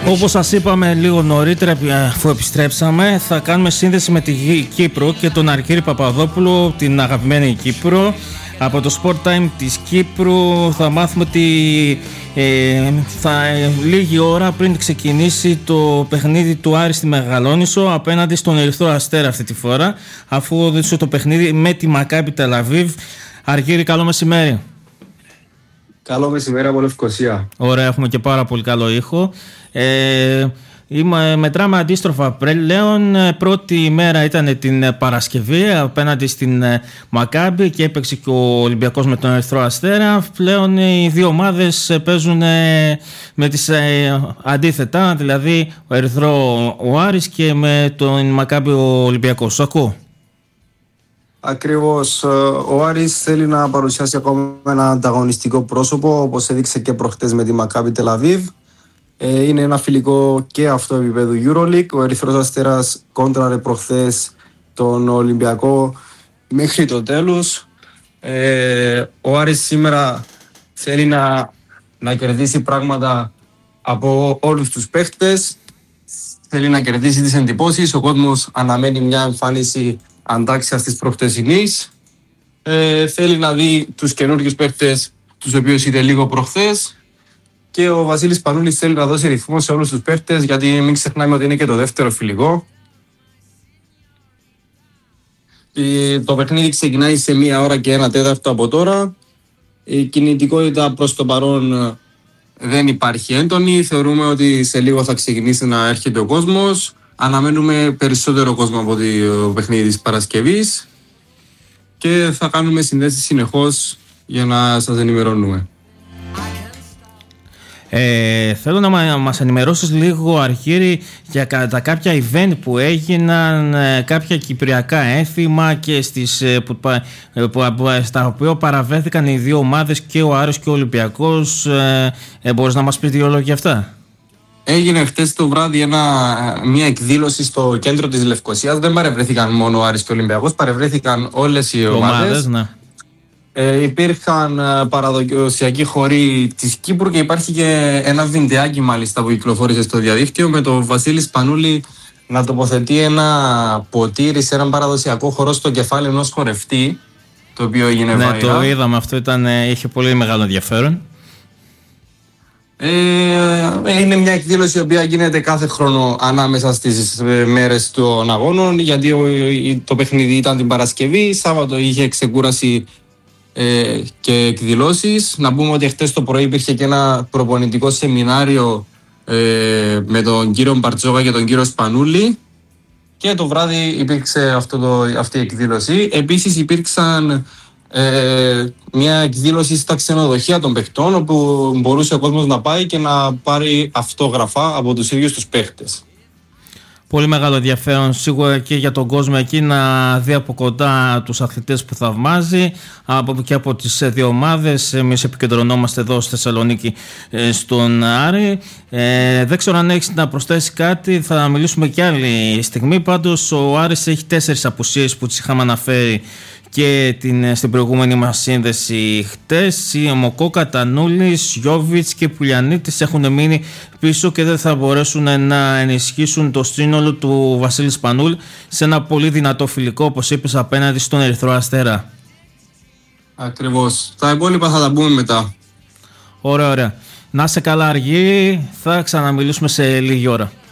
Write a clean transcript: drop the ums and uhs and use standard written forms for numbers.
Όπως σας είπαμε λίγο νωρίτερα, αφού επιστρέψαμε, θα κάνουμε σύνδεση με τη Κύπρο και τον Αργύρη Παπαδόπουλο, την αγαπημένη Κύπρο. Από το Sport Time της Κύπρου θα μάθουμε ότι λίγη ώρα πριν ξεκινήσει το παιχνίδι του Άρη στη Μεγαλόνισσο απέναντι στον Ερυθρό Αστέρα αυτή τη φορά, αφού οδήγησε το παιχνίδι με τη Μακάμπι Τελαβίβ. Αργύρη, καλό μεσημέρι. Καλό μεσημέρι από Λευκοσία. Ωραία, έχουμε και πάρα πολύ καλό ήχο. Μετράμε αντίστροφα πλέον. Πρώτη ημέρα ήταν την Παρασκευή απέναντι στην Μακάμπι και έπαιξε και ο Ολυμπιακός με τον Ερυθρό Αστέρα. Πλέον οι δύο ομάδες παίζουν με τις αντίθετα, δηλαδή ο Ερυθρό ο Άρης και με τον Μακάμπι ο Ολυμπιακός. Σου ακούω. Ακριβώς, ο Άρης θέλει να παρουσιάσει ακόμα ένα ανταγωνιστικό πρόσωπο, όπως έδειξε και προχτές με τη Μακάμπι Τελαβίβ. Είναι ένα φιλικό και αυτό επίπεδου EuroLeague. Ο Ερυθρός Αστέρας κόντραρε προχθές τον Ολυμπιακό μέχρι το τέλος. Ο Άρης σήμερα θέλει να κερδίσει πράγματα από όλους τους παίχτες. Θέλει να κερδίσει τις εντυπώσεις. Ο κόσμος αναμένει μια εμφάνιση αντάξιας της προχτεσινής. Θέλει να δει τους καινούργιους παίχτες, τους οποίους είδε λίγο προχθές. Και ο Βασίλης Πανούλης θέλει να δώσει ρυθμό σε όλους τους παίχτες, γιατί μην ξεχνάμε ότι είναι και το δεύτερο φιλικό. Το παιχνίδι ξεκινάει σε 1 ώρα και 1 τέταρτο από τώρα. Η κινητικότητα προς το παρόν δεν υπάρχει έντονη. Θεωρούμε ότι σε λίγο θα ξεκινήσει να έρχεται ο κόσμος. Αναμένουμε περισσότερο κόσμο από το παιχνίδι της Παρασκευής και θα κάνουμε συνδέσεις συνεχώς για να σας ενημερώνουμε. Θέλω να μας ενημερώσεις λίγο, Αργύρη, για τα κάποια event που έγιναν, κάποια κυπριακά έθιμα και στα οποία παραβρέθηκαν οι δύο ομάδες, και ο Άρης και ο Ολυμπιακός. Μπορείς να μας πεις δύο λόγια αυτά? Έγινε χτες το βράδυ μια εκδήλωση στο κέντρο της Λευκοσίας. Δεν παρευρέθηκαν μόνο ο Άρης και ο Ολυμπιακός, παρευρέθηκαν όλες οι ομάδες. Ναι. Υπήρχαν παραδοσιακοί χοροί της Κύπρου και υπάρχει και ένα βιντεάκι μάλιστα που κυκλοφόρησε στο διαδίκτυο με τον Βασίλη Σπανούλη να τοποθετεί ένα ποτήρι σε έναν παραδοσιακό χορό στο κεφάλι ενός χορευτή, το οποίο έγινε viral. Ναι, το είδαμε, αυτό είχε πολύ μεγάλο ενδιαφέρον. Είναι μια εκδήλωση η οποία γίνεται κάθε χρόνο ανάμεσα στις μέρες των αγώνων, γιατί το παιχνίδι ήταν την Παρασκευή, Σάββατο είχε ξεκούραση και εκδηλώσεις. Να πούμε ότι χτες το πρωί υπήρχε και ένα προπονητικό σεμινάριο με τον κύριο Μπαρτζόγα και τον κύριο Σπανούλη, και το βράδυ υπήρξε αυτή η εκδήλωση. Επίσης υπήρξαν μια εκδήλωση στα ξενοδοχεία των παιχτών, όπου μπορούσε ο κόσμος να πάει και να πάρει αυτόγραφα από τους ίδιους τους παίχτες. Πολύ μεγάλο ενδιαφέρον σίγουρα και για τον κόσμο εκεί να δει από κοντά τους αθλητές που θαυμάζει και από τις δύο ομάδες. Εμείς επικεντρωνόμαστε εδώ στη Θεσσαλονίκη στον Άρη. Δεν ξέρω αν έχεις να προσθέσει κάτι, θα μιλήσουμε κι άλλη στιγμή. Πάντως ο Άρης έχει 4 απουσίες που τις είχαμε αναφέρει και στην προηγούμενη μας σύνδεση χτες. Οι Μοκόκα, Τανούλης, Γιώβιτς και Πουλιανίτης έχουν μείνει πίσω και δεν θα μπορέσουν να ενισχύσουν το σύνολο του Βασίλη Σπανούλ σε ένα πολύ δυνατό φιλικό, όπως είπες, απέναντι στον Ερυθρό Αστέρα. Ακριβώς. Τα υπόλοιπα θα τα πούμε μετά. Ωραία. Να είσαι καλά, Αργύρη. Θα ξαναμιλήσουμε σε λίγη ώρα.